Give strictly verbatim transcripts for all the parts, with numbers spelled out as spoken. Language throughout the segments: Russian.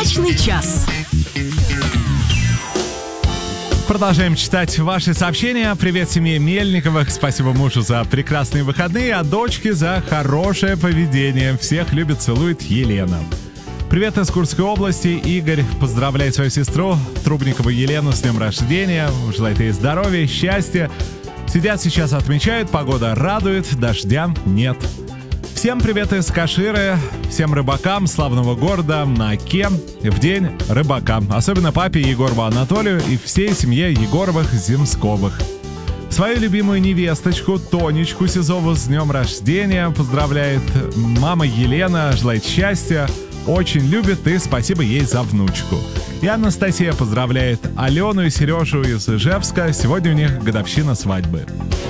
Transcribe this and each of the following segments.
Дачный час. Продолжаем читать ваши сообщения. Привет семье Мельниковых. Спасибо мужу за прекрасные выходные, а дочке за хорошее поведение. Всех любит, целует Елена. Привет из Курской области. Игорь поздравляет свою сестру Трубникову Елену с днем рождения. Желает ей здоровья, счастья. Сидят сейчас, отмечают. Погода радует, дождя нет. Всем привет из Каширы, всем рыбакам славного города на Оке в день рыбака. Особенно папе Егорову Анатолию и всей семье Егоровых-Земсковых. Свою любимую невесточку Тонечку Сизову с днем рождения поздравляет мама Елена, желает счастья, очень любит и спасибо ей за внучку. И Анастасия поздравляет Алену и Сережу из Ижевска. Сегодня у них годовщина свадьбы.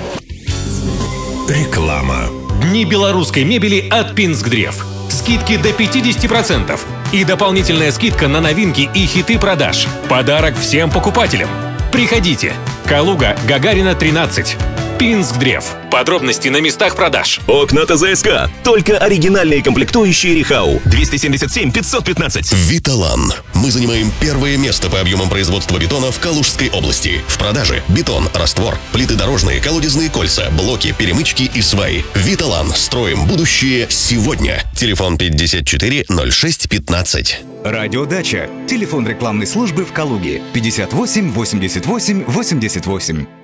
Реклама. Дни белорусской мебели от Пинск-Древ. Скидки до пятьдесят процентов. И дополнительная скидка на новинки и хиты продаж. Подарок всем покупателям. Приходите. Калуга, Гагарина, тринадцать. Пинск-Древ. Подробности на местах продаж. Окна ТЗСК. Только оригинальные комплектующие Рихау. двести семьдесят семь пятьсот пятнадцать. Виталан. Мы занимаем первое место по объемам производства бетона в Калужской области. В продаже бетон, раствор, плиты дорожные, колодезные кольца, блоки, перемычки и сваи. Виталан. Строим будущее сегодня. Телефон пятьдесят четыре ноль шесть пятнадцать. Радиодача. Телефон рекламной службы в Калуге. пятьдесят восемь восемьдесят восемь восемьдесят восемь.